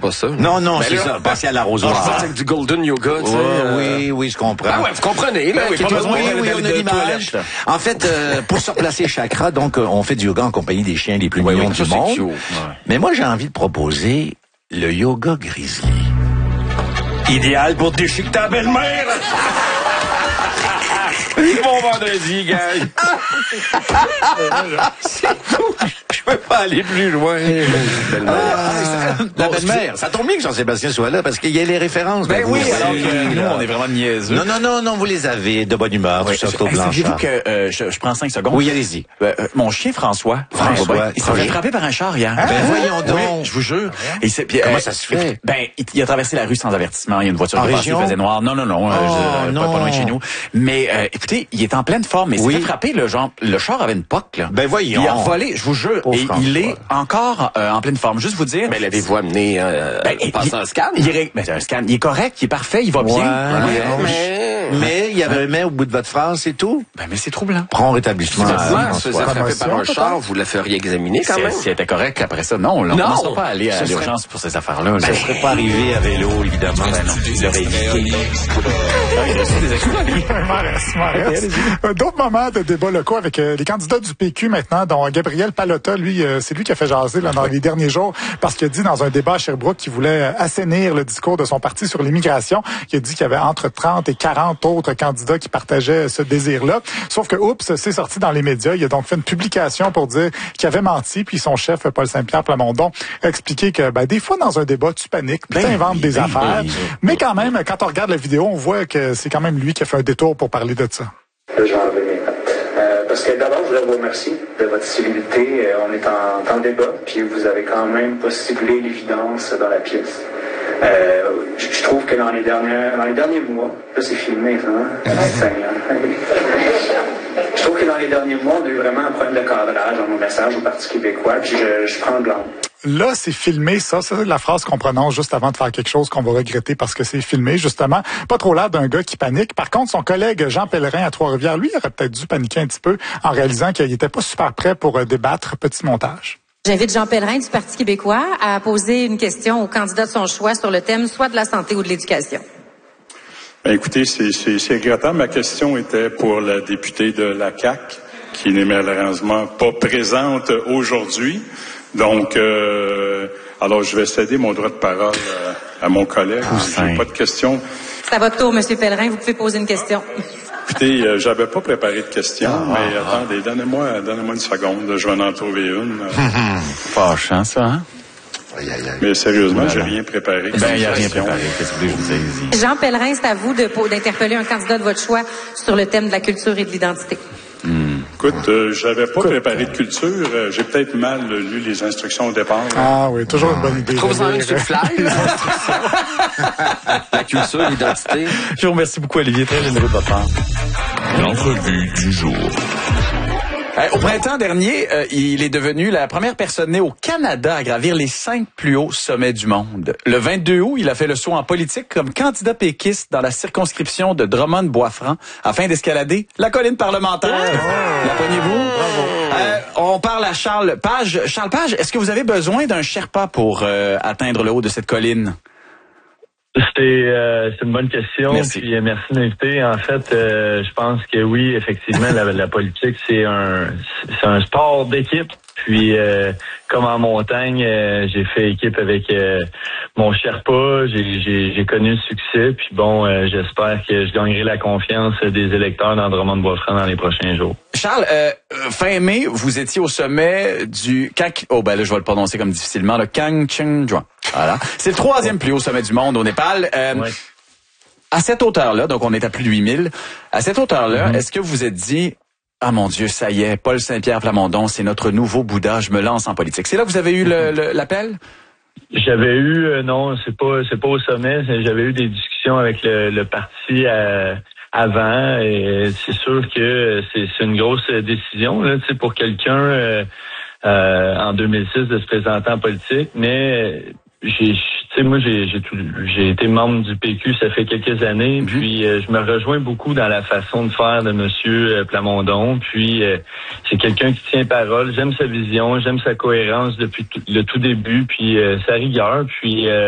pas ça. Non, c'est ça. Passer à l'arrosoir. C'est du golden yoga, tu sais. Oui, je comprends. Ah ouais, vous comprenez, là. Oui, on a l'image. En fait, pour se replacer chakra, donc, on fait du yoga en compagnie des chiens les plus mignons du monde. Ouais. Mais moi, j'ai envie de proposer le yoga grizzly. Idéal pour déchiqueter ta belle-mère. Bon vendredi, gang. C'est tout. Je peux pas aller plus loin. La belle-mère. Ça tombe bien que Jean-Sébastien soit là parce qu'il y a les références. Ben oui, alors que nous, on est vraiment niaiseux. Non, vous les avez de bonne humeur. Savez-vous que je prends 5 secondes? Oui, allez-y. Mon chien François, il s'est fait frapper par un char hier. Ben voyons donc. Oui, je vous jure. Comment ça se fait? Ben, il a traversé la rue sans avertissement. Il y a une voiture qui est passée, il faisait noir. Non. Pas loin de chez nous. Mais écoutez, il est en pleine forme. Il s'est fait frapper, le char avait une poque, là. Ben voyons. Il a volé, je vous jure. Et il est encore en pleine forme. Juste vous dire. Mais l'avez-vous amené passer un scan? Un scan. Il est correct, il est parfait, il va bien. Mais il y avait mais au bout de votre phrase, c'est tout? Ben, mais c'est troublant. Prends rétablissement. Si se faisait frapper par un char, vous la feriez examiner quand même? Si elle était correct après ça, non. On ne sera pas allé à l'urgence pour ces affaires-là. Ça serait pas arrivé à vélo, évidemment. Ben non. Il aurait évité. D'autres moments de débat locaux avec les candidats du PQ maintenant, dont Gabriel Palotta, lui, c'est lui qui a fait jaser là, dans les derniers jours, parce qu'il a dit dans un débat à Sherbrooke qu'il voulait assainir le discours de son parti sur l'immigration. Il a dit qu'il y avait entre 30 et 40 autres candidats qui partageaient ce désir-là. Sauf que, c'est sorti dans les médias. Il a donc fait une publication pour dire qu'il avait menti, puis son chef, Paul Saint-Pierre Plamondon, a expliqué que des fois, dans un débat, tu paniques, puis tu inventes des affaires. Mais quand même, quand on regarde la vidéo, on voit que c'est quand même lui qui a fait un détour pour parler de ça. Là, je vais en revenir. Parce que d'abord, je voudrais vous remercier de votre civilité. On est en débat, puis vous avez quand même pas ciblé l'évidence dans la pièce. Je trouve que dans les derniers mois, là c'est filmé, ça, hein? Je trouve que dans les derniers mois, on a eu vraiment un problème de cadrage dans nos messages au Parti québécois, puis je prends de l'angle. Là, c'est filmé, ça, c'est la phrase qu'on prononce juste avant de faire quelque chose qu'on va regretter parce que c'est filmé, justement. Pas trop l'air d'un gars qui panique. Par contre, son collègue Jean Pellerin à Trois-Rivières, lui, il aurait peut-être dû paniquer un petit peu en réalisant qu'il était pas super prêt pour débattre. Petit montage. J'invite Jean Pellerin du Parti québécois à poser une question au candidat de son choix sur le thème soit de la santé ou de l'éducation. Ben, écoutez, c'est regrettable. Ma question était pour la députée de la CAQ, qui n'est malheureusement pas présente aujourd'hui. Donc, alors je vais céder mon droit de parole à mon collègue. J'ai pas de questions. C'est à votre tour, M. Pellerin. Vous pouvez poser une question. Écoutez, j'avais pas préparé de questions, mais attendez, donnez-moi une seconde. Je vais en trouver une. Fâchant, ça, hein? Mais sérieusement, j'ai rien préparé. Ben, il n'y a rien préparé. Qu'est-ce que vous voulez que je vous dise? Jean Pellerin, c'est à vous d'interpeller un candidat de votre choix sur le thème de la culture et de l'identité. Écoute, j'avais pas préparé de culture. J'ai peut-être mal lu les instructions au départ. Ah oui, toujours une bonne idée. Trouve-en une sur le fly. La culture, l'identité. Je vous remercie beaucoup, Olivier. Très généreux de votre part. L'entrevue du jour. Au printemps dernier, il est devenu la première personne née au Canada à gravir les 5 plus hauts sommets du monde. Le 22 août, il a fait le saut en politique comme candidat péquiste dans la circonscription de Drummond-Bois-Franc afin d'escalader la colline parlementaire. La poignez-vous? On parle à Charles Page. Charles Page, est-ce que vous avez besoin d'un Sherpa pour atteindre le haut de cette colline? C'est une bonne question. Merci. Puis merci de m'inviter. En fait, je pense que oui, effectivement, la politique c'est un sport d'équipe. Puis comme en montagne, j'ai fait équipe avec mon Sherpa. J'ai connu le succès. Puis bon, j'espère que je gagnerai la confiance des électeurs dans Drummond-Bois-Franc dans les prochains jours. Charles, fin mai, vous étiez au sommet du là, je vais le prononcer comme difficilement, le Kangchenjunga. Voilà. C'est le 3e plus haut sommet du monde au Népal. Ouais. À cette hauteur-là, donc on est à plus de 8000, à cette hauteur-là, est-ce que vous vous êtes dit, ah mon Dieu, ça y est, Paul Saint-Pierre Plamondon, c'est notre nouveau Bouddha, je me lance en politique. C'est là que vous avez eu l'appel? J'avais eu, non, c'est pas au sommet, j'avais eu des discussions avec le parti avant, et c'est sûr que c'est une grosse décision là, tu sais, pour quelqu'un en 2006 de se présenter en politique, mais j'ai été membre du PQ, ça fait quelques années, puis je me rejoins beaucoup dans la façon de faire de Monsieur Plamondon, puis c'est quelqu'un qui tient parole, j'aime sa vision, j'aime sa cohérence depuis le tout début, puis sa rigueur, puis